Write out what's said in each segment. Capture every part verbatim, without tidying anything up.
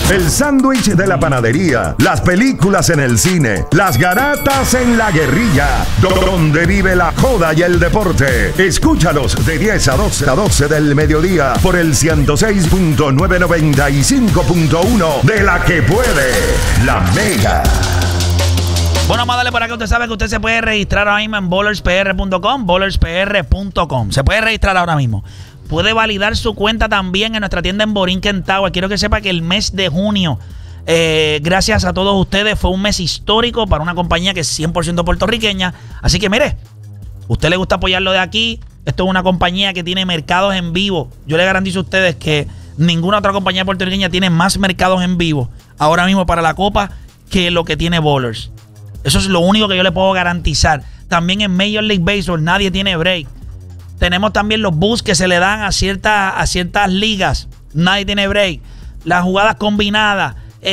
el sándwich de la panadería, las películas en el cine, las garatas en la guerrilla, donde vive la joda y el deporte. Escúchalos de diez a doce, a doce del mediodía por el ciento seis punto nueve noventa y cinco punto uno de La Que Puede, La Mega. Bueno, vamos a darle por acá. Usted sabe que usted se puede registrar ahora mismo en bowlers p r punto com, bowlers p r punto com. Se puede registrar ahora mismo. Puede validar su cuenta también en nuestra tienda en Borinquen Tower. Quiero que sepa que el mes de junio, eh, gracias a todos ustedes, fue un mes histórico para una compañía que es cien por ciento puertorriqueña. Así que mire, usted le gusta apoyarlo de aquí. Esto es una compañía que tiene mercados en vivo. Yo le garantizo a ustedes que ninguna otra compañía puertorriqueña tiene más mercados en vivo ahora mismo para la Copa que lo que tiene Bowlers. Eso es lo único que yo le puedo garantizar. También en Major League Baseball nadie tiene break. Tenemos también los boosts que se le dan a, cierta, a ciertas ligas. Nadie tiene break. Las jugadas combinadas,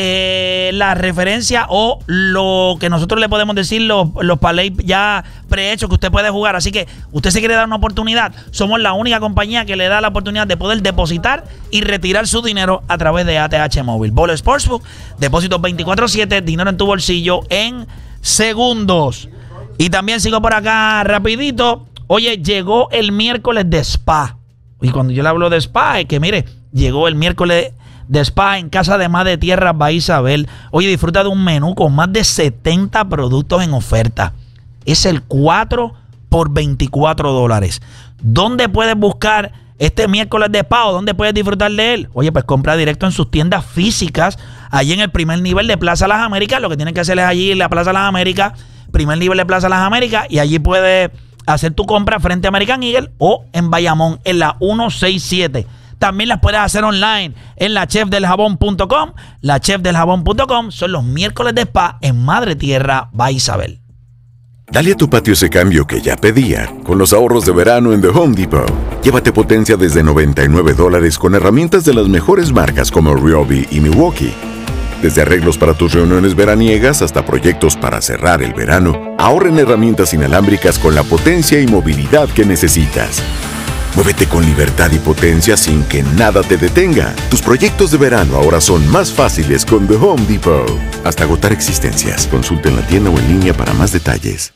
eh, la referencia o lo que nosotros le podemos decir, los, los parlays ya prehechos que usted puede jugar. Así que usted se quiere dar una oportunidad. Somos la única compañía que le da la oportunidad de poder depositar y retirar su dinero a través de A T H Móvil. Bowlers Sportsbook, depósitos veinticuatro siete, dinero en tu bolsillo en segundos. Y también sigo por acá rapidito. Oye, llegó el miércoles de spa. Y cuando yo le hablo de spa, es que mire, llegó el miércoles de spa en Casa de Más de Tierras Bahía Isabel. Oye, disfruta de un menú con más de setenta productos en oferta. Es el cuatro por veinticuatro dólares. ¿Dónde puedes buscar este miércoles de spa o dónde puedes disfrutar de él? Oye, pues compra directo en sus tiendas físicas, allí en el primer nivel de Plaza Las Américas. Lo que tienen que hacer es allí en la Plaza Las Américas, primer nivel de Plaza Las Américas, y allí puedes hacer tu compra frente a American Eagle o en Bayamón en la ciento sesenta y siete. También las puedes hacer online en la chef del jabón punto com. La chef del jabón punto com son los miércoles de spa en Madre Tierra, Bahía Isabel. Dale a tu patio ese cambio que ya pedía con los ahorros de verano en The Home Depot. Llévate potencia desde noventa y nueve dólares con herramientas de las mejores marcas como Ryobi y Milwaukee. Desde arreglos para tus reuniones veraniegas hasta proyectos para cerrar el verano, ahorra en herramientas inalámbricas con la potencia y movilidad que necesitas. Muévete con libertad y potencia sin que nada te detenga. Tus proyectos de verano ahora son más fáciles con The Home Depot. Hasta agotar existencias. Consulta en la tienda o en línea para más detalles.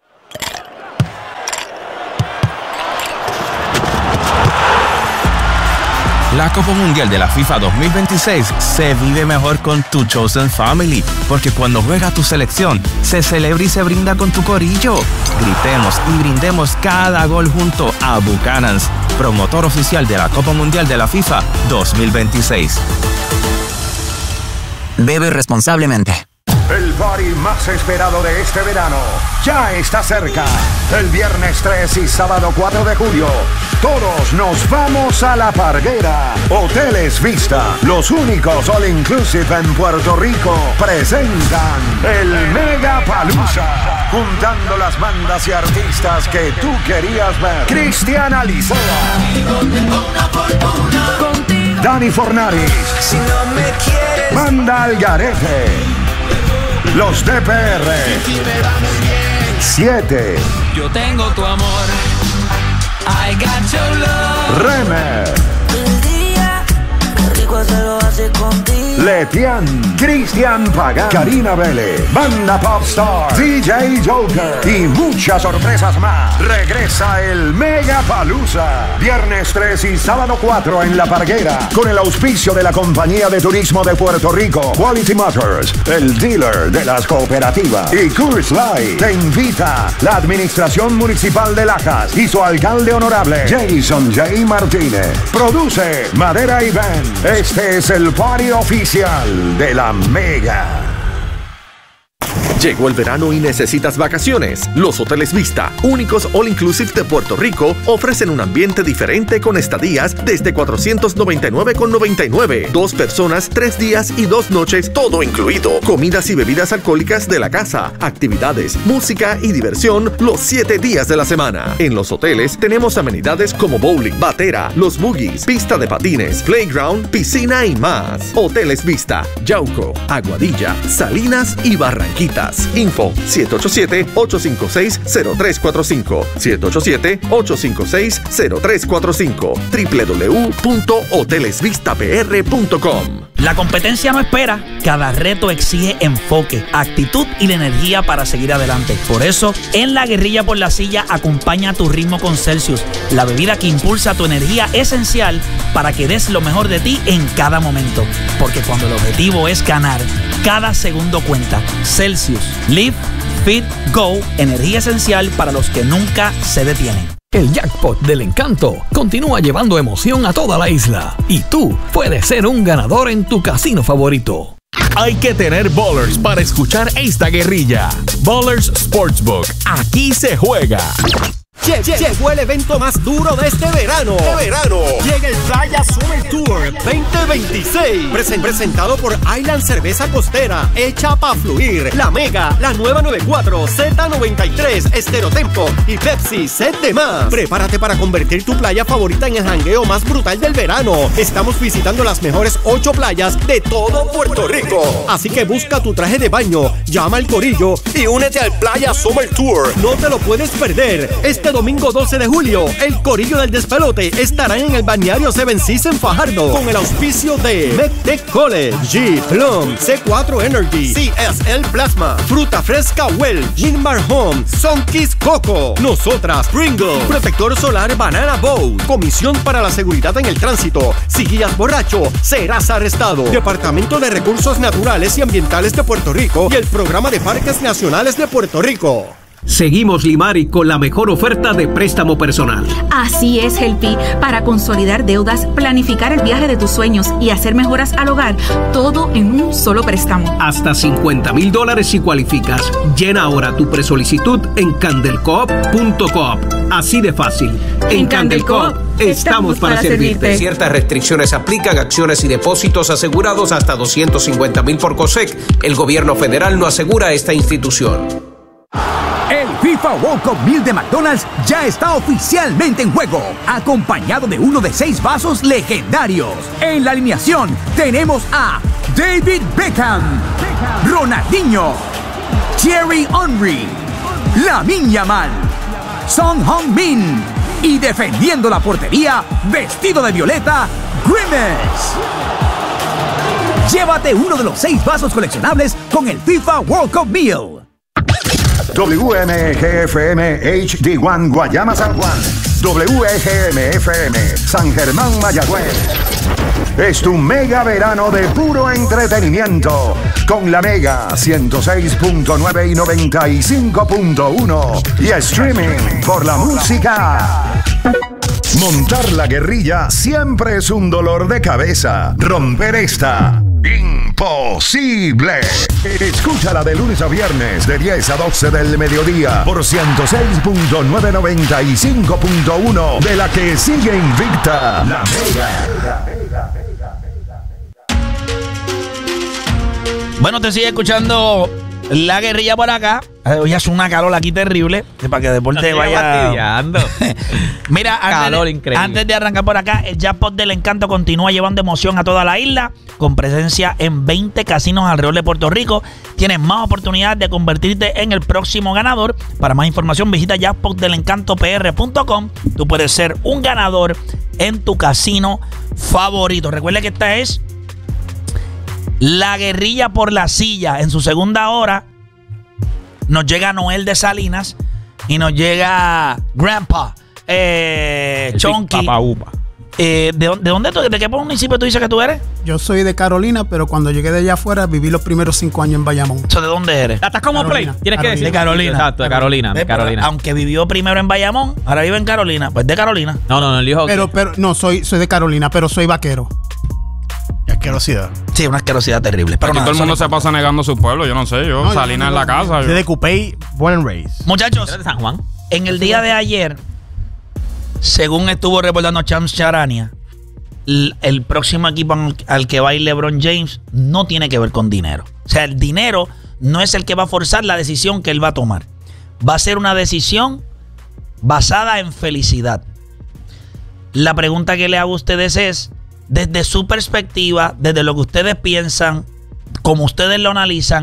La Copa Mundial de la FIFA dos mil veintiséis se vive mejor con tu Chosen Family, porque cuando juega tu selección, se celebra y se brinda con tu corillo. Gritemos y brindemos cada gol junto a Buchanan's, promotor oficial de la Copa Mundial de la FIFA dos mil veintiséis. Bebe responsablemente. El party más esperado de este verano ya está cerca. El viernes tres y sábado cuatro de julio, todos nos vamos a La Parguera. Hoteles Vista, los únicos all inclusive en Puerto Rico, presentan el Mega Palooza, juntando las bandas y artistas que tú querías ver. Cristian Alizea, Dani Fornaris, si no me quieres, Banda Al Garete, Los D P R, siete. Yo tengo tu amor. I got your love. Remer. El día, qué rico se lo hace contigo. Letian, Cristian Pagán, Karina Vélez, Banda Popstar, D J Joker y muchas sorpresas más. Regresa el Mega Palooza. Viernes tres y sábado cuatro en La Parguera, con el auspicio de la Compañía de Turismo de Puerto Rico, Quality Motors, el dealer de las cooperativas, y Coors Light. Te invita la Administración Municipal de Lajas y su alcalde honorable, Jason J. Martínez. Produce Madera Event. Este es el party oficial de la Mega. Llegó el verano y necesitas vacaciones. Los Hoteles Vista, únicos all inclusive de Puerto Rico, ofrecen un ambiente diferente con estadías desde cuatrocientos noventa y nueve con noventa y nueve. Dos personas, tres días y dos noches, todo incluido. Comidas y bebidas alcohólicas de la casa, actividades, música y diversión los siete días de la semana. En los hoteles tenemos amenidades como bowling, batera, los boogies, pista de patines, playground, piscina y más. Hoteles Vista, Yauco, Aguadilla, Salinas y Barranquita. Texas. Info siete ocho siete, ocho cinco seis, cero tres cuatro cinco. siete ocho siete, ocho cinco seis, cero tres cuatro cinco. doble u doble u doble u punto hoteles vista p r punto com. La competencia no espera, cada reto exige enfoque, actitud y la energía para seguir adelante. Por eso, en la guerrilla por la silla, acompaña tu ritmo con Celsius, la bebida que impulsa tu energía esencial para que des lo mejor de ti en cada momento. Porque cuando el objetivo es ganar, cada segundo cuenta. Celsius, Live, Fit, Go, energía esencial para los que nunca se detienen. El jackpot del encanto continúa llevando emoción a toda la isla y tú puedes ser un ganador en tu casino favorito. Hay que tener Ballers para escuchar esta guerrilla. Ballers Sportsbook. Aquí se juega. Llegó el evento más duro de este verano. De verano. Llega el Playa Summer Tour veinte veintiséis. Presen- presentado por Island Cerveza Costera. Hecha pa' fluir. La Mega, la nueva noventa y cuatro, Z noventa y tres, Estereotempo y Pepsi, set de más. Prepárate para convertir tu playa favorita en el jangueo más brutal del verano. Estamos visitando las mejores ocho playas de todo Puerto Rico. Así que busca tu traje de baño, llama al corillo y únete al Playa Summer Tour. No te lo puedes perder. Este domingo doce de julio, el Corillo del Despelote estará en el balneario Seven Seas en Fajardo con el auspicio de MedTech College, G Plum, C cuatro Energy, C S L Plasma, Fruta Fresca Well, Gilmar Home, Sunkiss Coco, Nosotras, Pringle, Protector Solar Banana Boat, Comisión para la Seguridad en el Tránsito. Si guías borracho, serás arrestado. Departamento de Recursos Naturales y Ambientales de Puerto Rico y el Programa de Parques Nacionales de Puerto Rico. Seguimos Limari con la mejor oferta de préstamo personal. Así es, Helpi. Para consolidar deudas, planificar el viaje de tus sueños y hacer mejoras al hogar, todo en un solo préstamo. Hasta cincuenta mil dólares si cualificas. Llena ahora tu presolicitud en candelcoop punto coop. Así de fácil. En, en Candelcoop estamos para, para servirte. servirte. Ciertas restricciones aplican, acciones y depósitos asegurados hasta doscientos cincuenta mil por COSEC. El gobierno federal no asegura esta institución. El FIFA World Cup Meal de McDonald's ya está oficialmente en juego, acompañado de uno de seis vasos legendarios. En la alineación tenemos a David Beckham, Ronaldinho, Thierry Henry, Lamine Yamal, Son Heung-min y defendiendo la portería, vestido de violeta, Grimace. Llévate uno de los seis vasos coleccionables con el FIFA World Cup Meal. W M G F M H D uno Guayama San Juan, W G M F M San Germán Mayagüez. Es tu mega verano de puro entretenimiento con la Mega ciento seis punto nueve y noventa y cinco punto uno y streaming por la música. Montar la guerrilla siempre es un dolor de cabeza. Romper esta, imposible. Escúchala de lunes a viernes de diez a doce del mediodía por ciento seis punto nueve noventa y cinco punto uno de la que sigue invicta, la Mega. Bueno, te sigue escuchando la guerrilla por acá. Hoy hace una calor aquí terrible. Para que Deporte no vaya. Mira, calor antes, increíble. Antes de arrancar por acá, el jackpot del encanto continúa llevando emoción a toda la isla, con presencia en veinte casinos alrededor de Puerto Rico. Tienes más oportunidades de convertirte en el próximo ganador. Para más información, visita jackpot del encanto p r punto com. Tú puedes ser un ganador en tu casino favorito. Recuerda que esta es la guerrilla por la silla. En su segunda hora nos llega Noel de Salinas y nos llega Grandpa eh, Chonky. Eh, ¿de, ¿De dónde tú, de qué municipio tú dices que tú eres? Yo soy de Carolina, pero cuando llegué de allá afuera viví los primeros cinco años en Bayamón. ¿De dónde eres? ¿Estás como Carolina, Play? Tienes Carolina. que decir. De Carolina. Exacto, de Carolina. De Carolina. Aunque vivió primero en Bayamón, ahora vive en Carolina. Pues de Carolina. No, no, no, el hijo. Pero, pero, no, soy, soy de Carolina, pero soy vaquero. Asquerosidad. Sí, una asquerosidad terrible. Pero nada, todo el mundo se pasa negando su pueblo. Yo no sé, yo, no, Salinas en la casa. Yo. De Cupey, born and raised. Muchachos, de San Juan. En el día de ayer, según estuvo reportando Chams Charania, el, el próximo equipo al que va a ir LeBron James no tiene que ver con dinero. O sea, el dinero no es el que va a forzar la decisión que él va a tomar. Va a ser una decisión basada en felicidad. La pregunta que le hago a ustedes es, desde su perspectiva, desde lo que ustedes piensan, como ustedes lo analizan,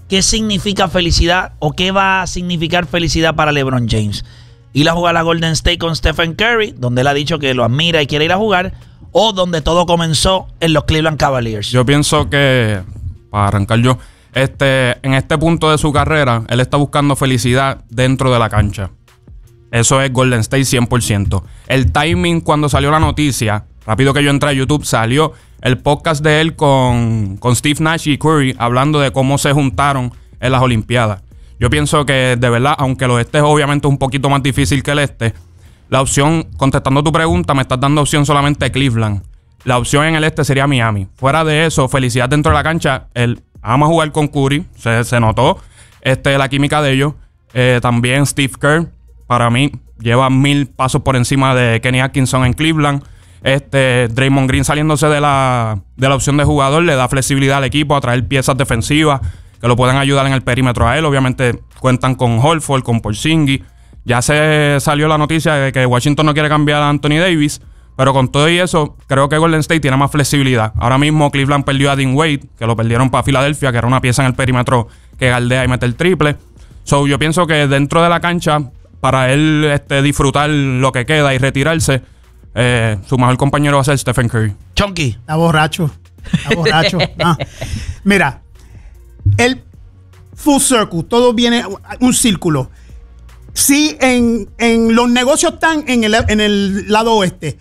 ¿qué significa felicidad o qué va a significar felicidad para LeBron James? Ir a jugar a Golden State con Stephen Curry, donde él ha dicho que lo admira y quiere ir a jugar, o donde todo comenzó en los Cleveland Cavaliers. Yo pienso que, para arrancar yo, este, en este punto de su carrera, él está buscando felicidad dentro de la cancha. Eso es Golden State cien por ciento. El timing cuando salió la noticia, rápido que yo entré a YouTube, salió el podcast de él con, con Steve Nash y Curry hablando de cómo se juntaron en las Olimpiadas. Yo pienso que, de verdad, aunque los este obviamente es un poquito más difícil que el este, la opción, contestando tu pregunta, me estás dando opción solamente Cleveland. La opción en el este sería Miami. Fuera de eso, felicidad dentro de la cancha. Él ama jugar con Curry, se, se notó este, la química de ellos. Eh, también Steve Kerr, para mí, lleva mil pasos por encima de Kenny Atkinson en Cleveland. Este, Draymond Green saliéndose de la, de la opción de jugador le da flexibilidad al equipo a traer piezas defensivas que lo puedan ayudar en el perímetro a él. Obviamente cuentan con Horford, con Porzingis. Ya se salió la noticia de que Washington no quiere cambiar a Anthony Davis, pero con todo y eso, creo que Golden State tiene más flexibilidad. Ahora mismo Cleveland perdió a Dean Wade, que lo perdieron para Filadelfia, que era una pieza en el perímetro que galdea y mete el triple. So, yo pienso que dentro de la cancha, para él este, disfrutar lo que queda y retirarse, eh, su mejor compañero va a ser Stephen Curry. Chonky. Está borracho. Está borracho. Ah. Mira, el full circle, todo viene un círculo. Sí, en, en los negocios están en el, en el lado oeste.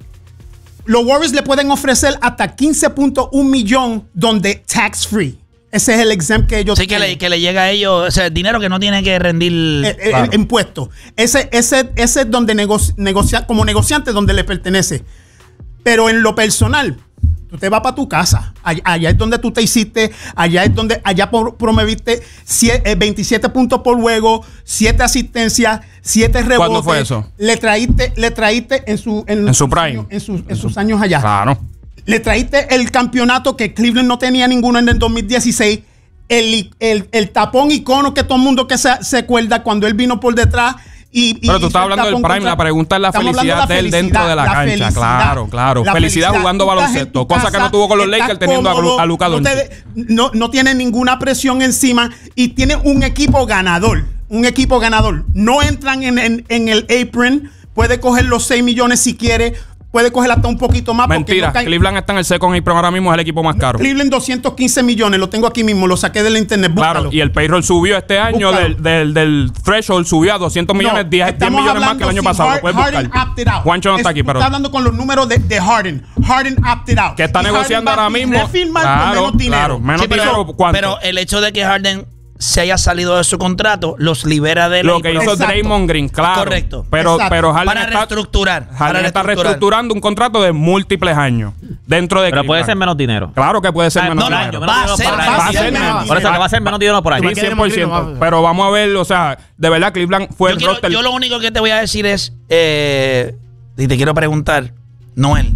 Los Warriors le pueden ofrecer hasta quince punto uno millón donde tax free. Ese es el exempt que ellos sí, tienen. Sí, que, que le llega a ellos, o sea, el dinero que no tiene que rendir el, claro. el, el impuesto. Ese, ese, ese es donde negocia, negocia, como negociante donde le pertenece. Pero en lo personal, tú te vas para tu casa. Allá, allá es donde tú te hiciste. Allá es donde allá promoviste veintisiete puntos por juego, siete asistencias, siete rebotes. ¿Cuándo fue eso? Le traíste, le traíste en su en, en su prime, años, en, sus, en, en sus su, años allá. Claro. Le traíste el campeonato que Cleveland no tenía ninguno en el dos mil dieciséis. El, el, el tapón icono que todo el mundo que se, se acuerda cuando él vino por detrás. Y, Pero tú estás hablando del prime, contra, la pregunta es la felicidad de él dentro de la, la cancha. Felicidad, claro, claro. Felicidad, felicidad jugando baloncesto. Cosa casa, que no tuvo con los Lakers teniendo cómodo, a, a Luka Doncic. No, no, no tiene ninguna presión encima y tiene un equipo ganador. Un equipo ganador. No entran en, en, en el apron. Puede coger los seis millones si quiere. Puede coger hasta un poquito más. Mentira, no cae... Cleveland está en el second apron ahora mismo, es el equipo más caro. Cleveland doscientos quince millones, lo tengo aquí mismo, lo saqué de la internet. Búscalo. Claro, y el payroll subió este año, del, del, del threshold subió a doscientos millones, no, diez, diez millones más que el año pasado. Hard, lo puedes buscar. Juancho no es, está aquí, pero... Está hablando con los números de, de Harden. Harden opted out. Que está y negociando ahora mismo. Claro, menos dinero. Claro, menos sí, pero, dinero, ¿cuánto? Pero el hecho de que Harden se haya salido de su contrato, los libera de lo que hizo Exacto. Draymond Green, claro. Correcto. Pero, pero Harden para está, reestructurar. Harden para está reestructurar. reestructurando un contrato de múltiples años dentro de Pero Cleveland. puede ser menos dinero. Claro que puede ser ah, menos no, dinero. No, va, va a ser, va a ser menos. Por eso que va a ser menos dinero por año. Sí, cien por ciento. Pero vamos a ver, o sea, de verdad Cleveland fue yo el quiero, roster. Yo lo único que te voy a decir es, eh, y te quiero preguntar, Noel,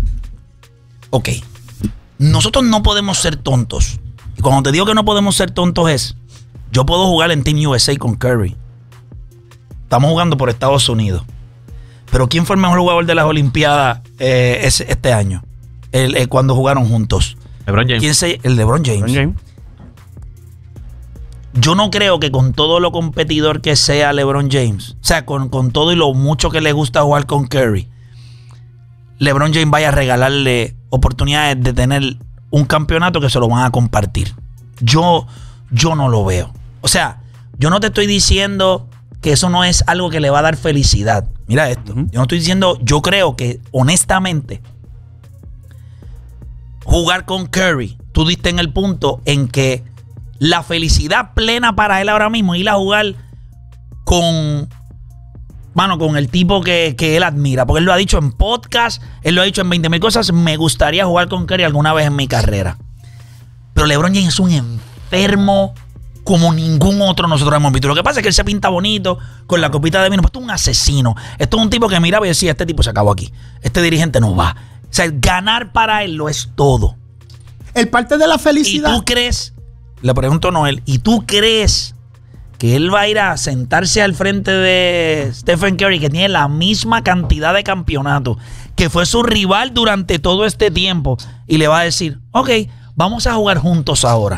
ok, nosotros no podemos ser tontos. Y cuando te digo que no podemos ser tontos es, yo puedo jugar en Team U S A con Curry. Estamos jugando por Estados Unidos. Pero ¿quién fue el mejor jugador de las Olimpiadas eh, ese, este año? El, eh, cuando jugaron juntos. LeBron James. ¿Quién se, el LeBron James. LeBron James. Yo no creo que con todo lo competidor que sea LeBron James, o sea, con, con todo y lo mucho que le gusta jugar con Curry, LeBron James vaya a regalarle oportunidades de tener un campeonato que se lo van a compartir. Yo, yo no lo veo. O sea, yo no te estoy diciendo que eso no es algo que le va a dar felicidad. Mira esto. Uh-huh. Yo no estoy diciendo, yo creo que honestamente jugar con Curry, tú diste en el punto en que la felicidad plena para él ahora mismo es ir a jugar con, bueno, con el tipo que, que él admira. Porque él lo ha dicho en podcast, él lo ha dicho en veinte mil cosas. Me gustaría jugar con Curry alguna vez en mi carrera. Pero LeBron James es un enfermo como ningún otro nosotros hemos visto. Lo que pasa es que él se pinta bonito con la copita de vino. Pero esto es un asesino. Esto es un tipo que miraba y decía, este tipo se acabó aquí. Este dirigente no va. O sea, ganar para él lo es todo. El parte de la felicidad. ¿Y tú crees? Le pregunto a Noel, ¿y tú crees que él va a ir a sentarse al frente de Stephen Curry, que tiene la misma cantidad de campeonatos, que fue su rival durante todo este tiempo, y le va a decir, ok, vamos a jugar juntos ahora?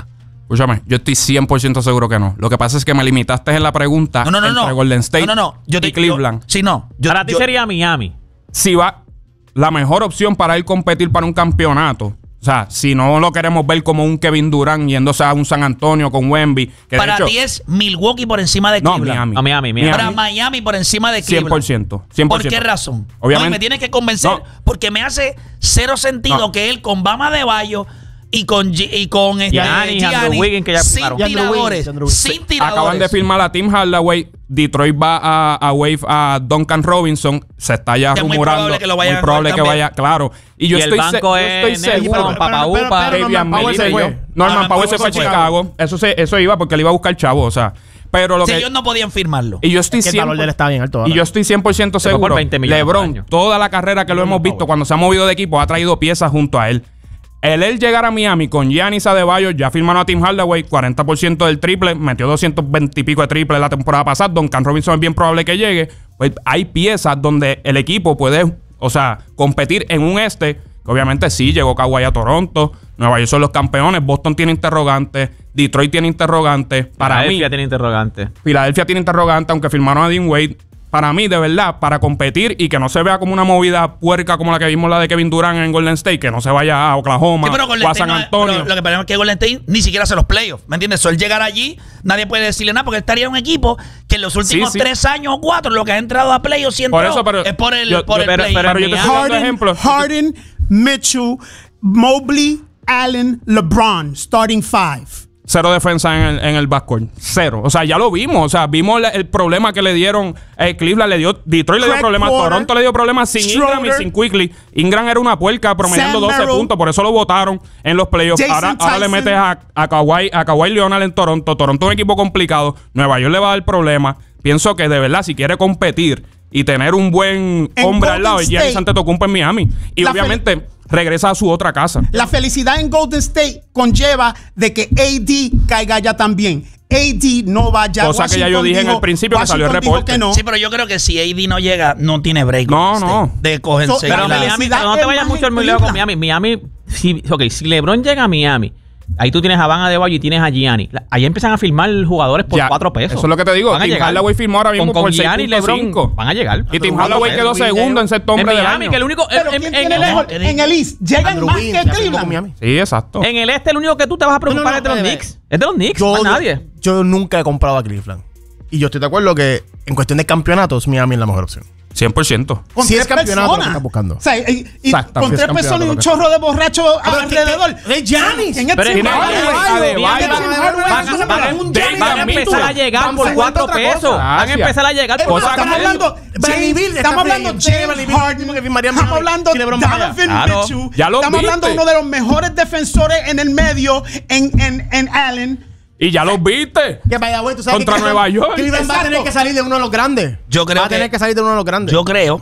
Escúchame, yo estoy cien por ciento seguro que no. Lo que pasa es que me limitaste en la pregunta no, no, no, entre no. Golden State no, no, no. Yo te, y Cleveland. Yo, sí, no. Yo, para ti yo, sería Miami. Si va la mejor opción para él competir para un campeonato. O sea, si no lo queremos ver como un Kevin Durant yéndose a un San Antonio con Wemby. Que para de hecho, ti es Milwaukee por encima de Cleveland. No, Miami. No, Miami, Miami. Para Miami por encima de Cleveland. cien por ciento. cien por ciento. ¿Por qué razón? Obviamente. No, y me tienes que convencer. No. Porque me hace cero sentido No. que él con Bama de Bayo y con G y con este, Giannis, Giannis, Andrew Wiggins, que ya sin firmaron. tiradores, Andrew Wiggins, sin tiradores. Acaban de firmar a Tim Hardaway. Detroit va a, a wave a Duncan Robinson. Se está ya Que es muy rumorando. probable que lo vayan muy a probable que cambiar. vaya, claro. Y yo Y el estoy, se- banco yo estoy es seguro. Nelson, Papaupa, Fabian Powell se Miller, fue. yo- Norman Norman Powell se fue a Powell se fue. Chicago. Eso, se, eso iba porque él iba a buscar chavo, o sea. Pero lo Si que. ellos no podían firmarlo. Y yo estoy Es que el valor de él está bien alto ahora. Y yo estoy cien por ciento Se fue por seguro. veinte millones por LeBron, año. toda la carrera que lo hemos visto cuando se ha movido de equipo, ha traído piezas junto a él. El él llegar a Miami con Giannis Adebayo, ya firmaron a Tim Hardaway, cuarenta por ciento del triple, metió doscientos veinte y pico de triple la temporada pasada. Duncan Robinson es bien probable que llegue. Pues hay piezas donde el equipo puede, o sea, competir en un este. Que obviamente sí, llegó Kawhi a Toronto. Nueva York son los campeones. Boston tiene interrogantes. Detroit tiene interrogantes. Para mí, Filadelfia tiene interrogante. Filadelfia tiene interrogantes, aunque firmaron a Dean Wade. Para mí, de verdad, para competir y que no se vea como una movida puerca como la que vimos la de Kevin Durant en Golden State, que no se vaya a Oklahoma Sí, pero Golden o a State San no es- Antonio. pero lo que pasa es que Golden State ni siquiera hace los playoffs. ¿Me entiendes? So, él llegar allí, nadie puede decirle nada porque él estaría en un equipo que en los últimos sí. tres años o cuatro, lo que ha entrado a playoffs y Por entró eso, pero- es por el, yo- por yo- el pero- play. pero yo te estoy dando Harden, ejemplos. Harden, Mitchell, Mobley, Allen, LeBron, starting five. Cero defensa en el, en el backcourt. Cero. O sea, ya lo vimos. O sea, vimos la- el problema que le dieron. Eh, Cleveland le dio. Detroit le dio Craig problemas. Porter, Toronto le dio problemas sin Ingram y Schroeder, sin Quickly. Ingram era una puerca promediando Sam doce Merrill, puntos. Por eso lo votaron en los playoffs. Jason Ahora, ahora le Tyson. metes a, a, Kawhi, a Kawhi Leonard en Toronto. Toronto es un equipo complicado. Nueva York le va a dar problemas. Pienso que de verdad, si quiere competir y tener un buen En hombre al Golden lado, es Giannis State, Antetokounmpo en Miami. Y la obviamente regresa a su otra casa. La felicidad en Golden State conlleva de que A D caiga ya también. A D no va ya. Cosa que ya yo Washington dije en dijo- el principio que salió el Washington dijo reporte. que no. Sí, pero yo creo que si A D no llega, no tiene break. No, Golden no. State, De cogerse. So, Pero la Miami, felicidad pero no te es vayas más mucho en muy lejos con Cleveland. Miami. Miami, si, ok, si LeBron llega a Miami, ahí tú tienes a Van Adebayo y tienes a Gianni. La- Ahí empiezan a firmar jugadores por Ya, cuatro pesos. eso es lo que te digo. Van a Tim llegar. Hardaway firmó ahora mismo con, con por Gianni y seis punto cinco. LeBron van a llegar. Y Tim Andrew Hardaway Wiggins, quedó Andrew segundo en sexto En hombre del Miami, año. que el único. Pero en, ¿quién en- tiene en- lejos? En el East llegan Andrew más Wiggins, que ya firmó con Cleveland. Miami. Sí, exacto. en el este, el único que tú te vas a preocupar No, no, no, es de los espérate, Knicks. Es de los Knicks, Yo, más nadie. yo nunca he comprado a Cleveland. Y yo estoy de acuerdo que en cuestión de campeonatos, Miami es la mejor opción. cien por ciento. Con Si tres es campeonato lo que personas. estás buscando. O sea, y, y Exacto, con si es tres personas y un campeonato, chorro de borrachos pero alrededor. ¿qué- qué- Giannis? ¿Quién es Pero Tim es Hardaway? Adebayo, ¿Quién es Adebayo. Tim Hardaway? Van a, Eso se van a- me da un David van a Giannis. empezar a llegar Vamos por a cuatro otra pesos. cosa. Van a Gracias. empezar a llegar Eh, por pero Cosa estamos que- hablando, Bradley James, Beal está estamos hablando free de agent. James Bradley Beal Harden, mismo que firmaría estamos Miami. hablando Y LeBron vaya. Donovan Claro. Mitchell, Ya lo estamos hablando de viste. uno de los mejores defensores en el medio en, en, en Allen. Y ya los viste. Que vaya, güey, tú sabes Contra que Cleveland- Nueva York. Cleveland va a Exacto. tener que salir de uno de los grandes. Yo creo va a tener que- que salir de uno de los grandes. Yo creo,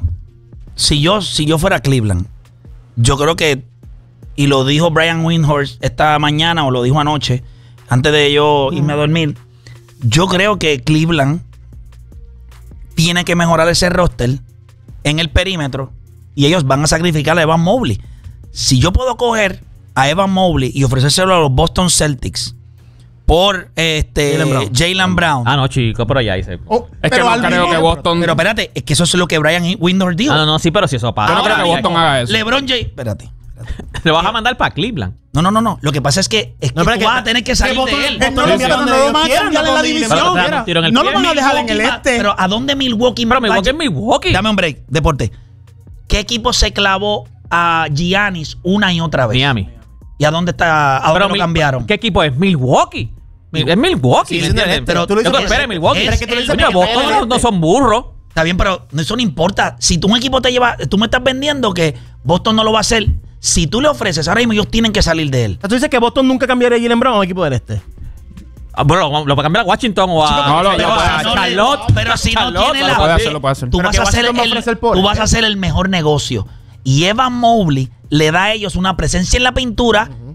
si yo, si yo fuera Cleveland, yo creo que, y lo dijo Brian Windhorst esta mañana o lo dijo anoche, antes de yo irme a dormir, yo creo que Cleveland tiene que mejorar ese roster en el perímetro y ellos van a sacrificar a Evan Mobley. Si yo puedo coger a Evan Mobley y ofrecérselo a los Boston Celtics por este Jaylen Brown. Jaylen Brown. Ah, no, chico, pero ya hice. Oh, Es que pero no al creo mismo- que Boston. Pero espérate, es que eso es lo que Brian Windhorst dijo. No, no, no, sí, pero si eso pasa. Yo no creo que Ahora, Boston haga eso. LeBron James, espérate. Le vas a mandar para Cleveland. No, no, no, no. Lo que pasa es que, es que No, pero tú que- vas a tener que salir Boston- de él. Boston No, lo no, envía pero donde no lo ellos van a quieran, cambiar en no la donde división. Pero te dan un tiro en el No pie. lo van a dejar en el Milwaukee va- este. Pero ¿a dónde Milwaukee Pero va- Milwaukee es Milwaukee. Dame un break, deporte. ¿Qué equipo se clavó a Giannis una y otra vez? Miami. ¿Y a dónde está? ¿A dónde Pero lo Mil- cambiaron? ¿Qué equipo es? Milwaukee. Es Milwaukee, Sí, ¿me sí, entiendes? pero tú lo dices Yo, que- espera, Milwaukee. es- Pero es que tú lo es- dices Coño, porque Boston no, no- no son burros. Está bien, pero eso no importa. Si tú un equipo te lleva, tú me estás vendiendo que Boston no lo va a hacer. Si tú le ofreces, ahora mismo ellos tienen que salir de él. Tú dices que Boston nunca cambiaría a Jaylen Brown a un equipo del este. Ah, Bueno, lo, lo va a cambiar a Washington o a, No, lo- Pero lo puede si hacer. no le- Charlotte. pero si no Charlotte, tiene lo la- Lo puede así. hacer, lo puede hacer. Tú Pero vas, que a hacer Washington va a el, ofrecer por tú él. vas a hacer el mejor negocio. Y Evan Mobley le da a ellos una presencia en la pintura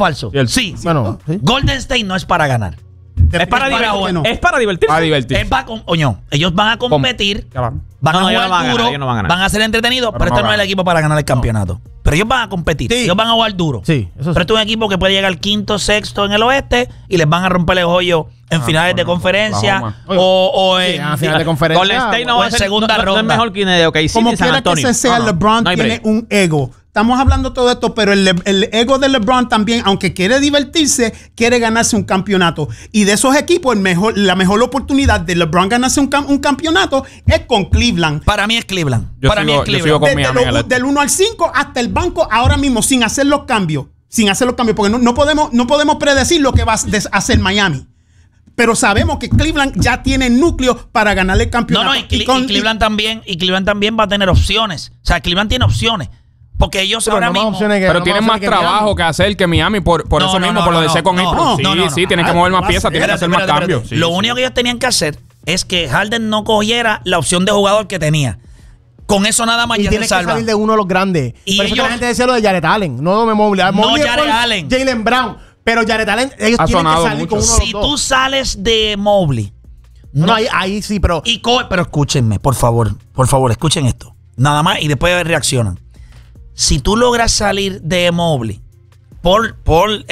falso? Cierto. Sí. Bueno, sí. Golden State no es para ganar. Es para, divertir, no. es para divertirse. Para divertirse. Es va con, oño, ellos van a competir, Com van No, a no, ellos jugar no van a ganar, duro, ellos no van a ganar. van a ser entretenidos, pero, Pero este no no es el ganan. equipo para ganar el campeonato. Pero ellos van a competir, Sí. ellos van a jugar duro. Sí, eso sí. Pero este es un equipo que puede llegar quinto, sexto en el oeste y les van a romper el hoyo en Ah, finales de bueno, conferencia Oklahoma. o, o Sí, en a final de conferencia. Golden State no o va en a ser segunda no, no, no es ronda. mejor que de O K C Como ni San quiera que Antonio. se sea, Ajá. LeBron No hay tiene break. un ego. Estamos hablando todo esto, pero el, el ego de LeBron también, aunque quiere divertirse, quiere ganarse un campeonato. Y de esos equipos, el mejor, la mejor oportunidad de LeBron ganarse un, cam- un campeonato es con Cleveland. Para mí es Cleveland. Yo Para mí sigo- es yo sigo Cleveland. con Desde Miami en el lo- este. del uno al cinco hasta el banco ahora mismo, sin hacer los cambios. Sin hacer los cambios, porque no, no podemos, no podemos predecir lo que va a des- hacer Miami. Pero sabemos que Cleveland ya tiene núcleo para ganarle el No, campeonato. no, y, Cle- Y con- y Cleveland también, y Cleveland también va a tener opciones. O sea, Cleveland tiene opciones. Porque ellos Pero ahora no más mismo. opciones que- Pero no tienen más más opciones que trabajo Miami. que hacer que Miami por, por No, eso no, mismo, no, por lo no, de Second no, April. Sí, no, no, sí, no. tienen que Ah, mover más va a piezas, ser- tienen que Espérate, hacer más espérate, cambios. espérate. Sí, Lo sí. único que ellos tenían que hacer es que Harden no cogiera la opción de jugador que tenía. Con eso nada más Y ya se tienes que salva. salir de uno de los grandes. Y Por eso que ellos- la gente decía lo de Jared Allen. No me Mobley. No Mobley Jared por Allen. Jaylen Brown. Pero Jared Allen, ellos Ha tienen que sonado salir mucho. con uno de los Si dos. tú sales de Mobley. No, no- ahí, ahí sí, pero... y co- pero escúchenme, por favor. Por favor, escuchen esto. Nada más y después reaccionan. Si tú logras salir de Mobley por, por eh,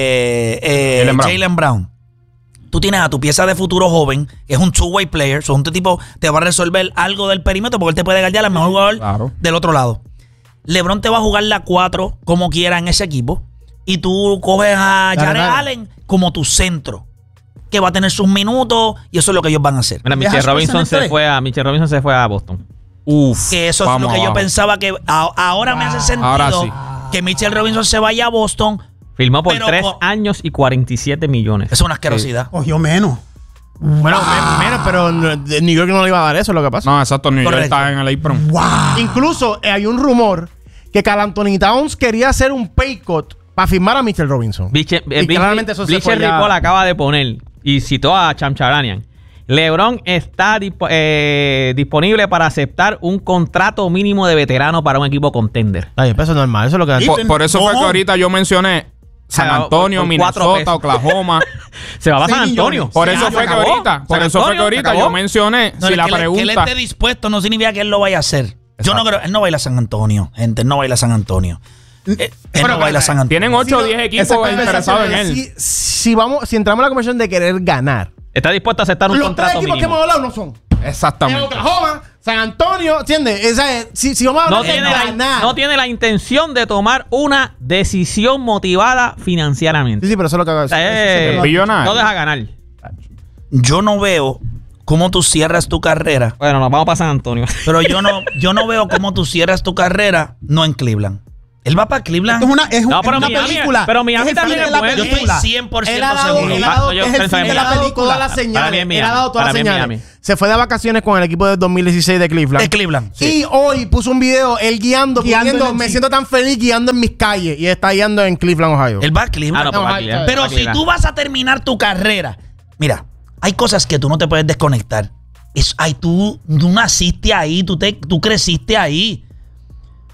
eh, Jaylen Brown. Jaylen Brown, tú tienes a tu pieza de futuro joven, que es un two-way player, so un tipo te va a resolver algo del perímetro porque él te puede guardar al mejor jugador Claro. del otro lado. LeBron te va a jugar la cuatro como quiera en ese equipo y tú coges a Jared Jared Allen. Allen como tu centro, que va a tener sus minutos y eso es lo que ellos van a hacer. Mira, Deja Mitchell su Robinson en se tres. fue a Mitchell Robinson se fue a Boston. Uf. Que eso es vamos lo que yo abajo. pensaba que a- ahora me hace sentido Ahora sí. que Mitchell Robinson se vaya a Boston. Firmó por Pero tres con- años y cuarenta y siete millones. Es una asquerosidad. Cogió menos. Bueno, me- menos, pero de New York no le iba a dar eso, es lo que pasa. No, exacto. New York Correcto. está en el apron. Incluso eh, hay un rumor que Karl Anthony Towns quería hacer un pay cut para firmar a Mitchell Robinson. Bleacher, Y claramente eso se Bleacher fue ya- Report acaba de poner y citó a Chamcharanian. LeBron está dispo- eh, disponible para aceptar un contrato mínimo de veterano para un equipo contender. Ay, pero eso es normal, eso es lo que Por, por eso fue que No. ahorita yo mencioné San O sea, Antonio, por- por cuatro Minnesota, pesos. Oklahoma. Se va para Seis San Antonio. millones. Por Sí, eso se fue que acabó. ahorita, por San eso fue que Antonio, ahorita se acabó. yo mencioné No, si el la que, le- que él pregunta. esté dispuesto no significa que él lo vaya a hacer. Yo no creo, él no va a ir a San Antonio, gente, él no va a ir a San Antonio. Él, él Bueno, no va a ir a pero- San Antonio. Tienen ocho o Si no- diez equipos Exactamente, interesados en él. Si, si vamos, si entramos en la conversación de querer ganar, Está dispuesto a aceptar un los tres contrato equipos que mínimo. hemos hablado no son. En Exactamente. Oklahoma, San Antonio, ¿entiendes? Esa es- si, si vamos a No hablar de tiene, la, ganar. no tiene la intención de tomar una decisión motivada financieramente. Sí, sí, pero eso es lo que O sea, eh, El billonario. no deja ganar. Yo no veo cómo tú cierras tu carrera, Bueno, nos vamos para San Antonio. pero yo no, yo no veo cómo tú cierras tu carrera no en Cleveland. Él va para Cleveland. Esto es una, es No, es pero una Miami- película. pero Miami Es el también fin es de la bueno. Yo estoy película. cien por ciento Él ha dado, seguro. él ha Ah, dado- no, yo- es el pensaba fin en de la Miami. película, todas las Para mí señales. en Él ha dado Miami. todas las Para mí en señales. Miami. Se fue de vacaciones con el equipo del dos mil dieciséis de Cleveland. De Cleveland. Y hoy puso un video, él guiando, Guiando poniendo, en el me Jeep. siento tan feliz guiando en mis calles. Y está guiando en Cleveland, Ohio. Él va a Cleveland. Ah, no, pues va a No, Cleveland, Pero va a si Cleveland. tú vas a terminar tu carrera, mira, hay cosas que tú no te puedes desconectar. Es, ay, tú, tú naciste ahí, tú, te, tú creciste ahí.